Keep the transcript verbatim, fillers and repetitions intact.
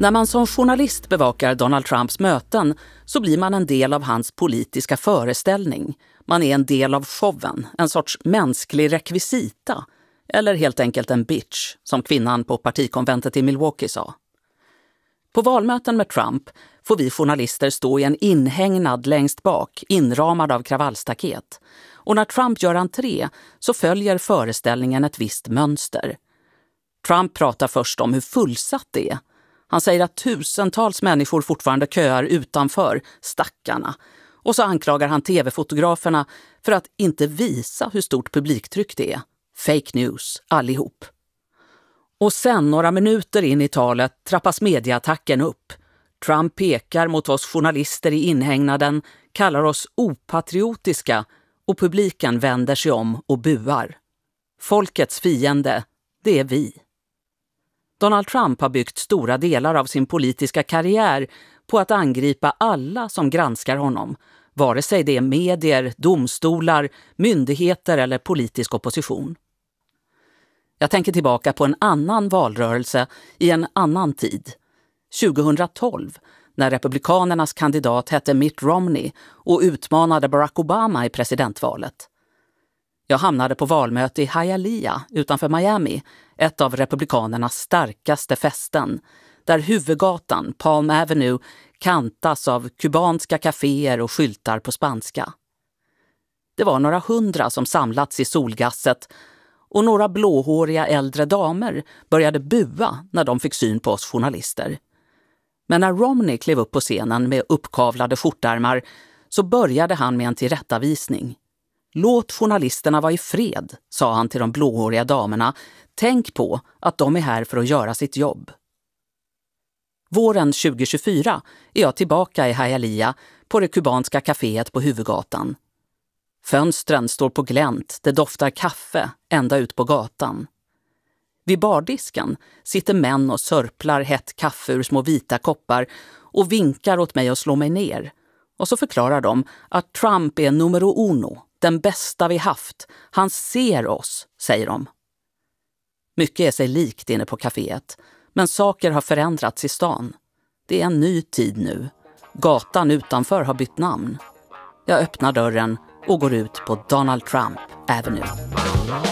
När man som journalist bevakar Donald Trumps möten så blir man en del av hans politiska föreställning. Man är en del av showen, en sorts mänsklig rekvisita. Eller helt enkelt en bitch, som kvinnan på partikonventet i Milwaukee sa. På valmöten med Trump får vi journalister stå i en inhägnad längst bak, inramad av kravallstaket. Och när Trump gör entré så följer föreställningen ett visst mönster. Trump pratar först om hur fullsatt det är. Han säger att tusentals människor fortfarande köar utanför, stackarna. Och så anklagar han tv-fotograferna för att inte visa hur stort publiktryck det är. Fake news, allihop. Och sen, några minuter in i talet, trappas mediaattacken upp. Trump pekar mot oss journalister i inhägnaden, kallar oss opatriotiska och publiken vänder sig om och buar. Folkets fiende, det är vi. Donald Trump har byggt stora delar av sin politiska karriär på att angripa alla som granskar honom, vare sig det är medier, domstolar, myndigheter eller politisk opposition. Jag tänker tillbaka på en annan valrörelse i en annan tid. tjugohundratolv, när republikanernas kandidat hette Mitt Romney och utmanade Barack Obama i presidentvalet. Jag hamnade på valmöte i Hialeah utanför Miami, ett av republikanernas starkaste fästen, där huvudgatan, Palm Avenue, kantas av kubanska kaféer och skyltar på spanska. Det var några hundra som samlats i solgasset och några blåhåriga äldre damer började bua när de fick syn på oss journalister. Men när Romney klev upp på scenen med uppkavlade skjortärmar så började han med en tillrättavisning. Låt journalisterna vara i fred, sa han till de blåhåriga damerna. Tänk på att de är här för att göra sitt jobb. Våren tjugohundratjugofyra är jag tillbaka i Hialeah på det kubanska kaféet på huvudgatan. Fönstren står på glänt, det doftar kaffe ända ut på gatan. Vid bardisken sitter män och sörplar hett kaffe ur små vita koppar och vinkar åt mig och slår mig ner. Och så förklarar de att Trump är numero uno, den bästa vi haft. Han ser oss, säger de. Mycket är sig likt inne på kaféet, men saker har förändrats i stan. Det är en ny tid nu. Gatan utanför har bytt namn. Jag öppnar dörren och går ut på Donald Trump Avenue.